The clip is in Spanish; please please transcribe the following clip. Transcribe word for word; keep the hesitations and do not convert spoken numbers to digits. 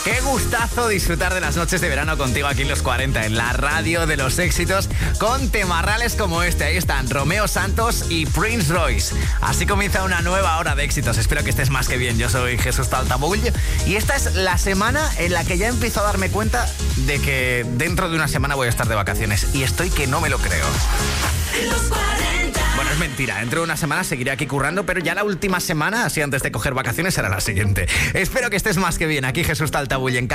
Qué gustazo disfrutar de las noches de verano contigo aquí en Los cuarenta, en la radio de los éxitos, con temarrales como este. Ahí están Romeo Santos y Prince Royce. Así comienza una nueva hora de éxitos. Espero que estés más que bien. Yo soy Jesús Taltabull y esta es la semana en la que ya empiezo a darme cuenta de que dentro de una semana voy a estar de vacaciones. Y estoy que no me lo creo. Los cuarenta. Bueno, es mentira. Dentro de una semana seguiré aquí currando, pero ya la última semana, así antes de coger vacaciones, será la siguiente. Espero que estés más que bien. Aquí Jesús Taltabull en